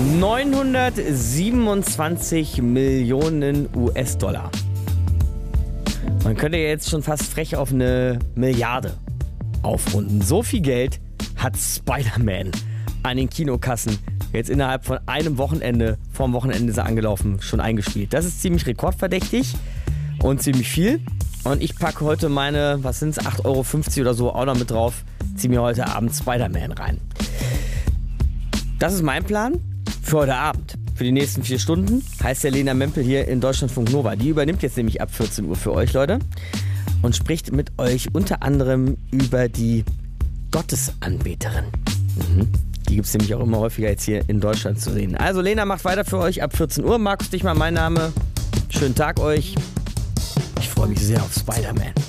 927 Millionen US-Dollar. Man könnte ja jetzt schon fast frech auf eine Milliarde aufrunden. So viel Geld hat Spider-Man an den Kinokassen jetzt innerhalb von einem Wochenende, vorm Wochenende ist er angelaufen, schon eingespielt. Das ist ziemlich rekordverdächtig und ziemlich viel. Und ich packe heute meine, was sind es, 8,50 Euro oder so auch noch mit drauf, ziehe mir heute Abend Spider-Man rein. Das ist mein Plan für heute Abend. Für die nächsten 4 Stunden heißt der Lena Mempel hier in Deutschlandfunk Nova. Die übernimmt jetzt nämlich ab 14 Uhr für euch, Leute. Und spricht mit euch unter anderem über die Gottesanbeterin. Die gibt es nämlich auch immer häufiger jetzt hier in Deutschland zu sehen. Also Lena macht weiter für euch ab 14 Uhr. Markus Dichmann, mein Name. Schönen Tag euch. Ich freue mich sehr auf Spider-Man.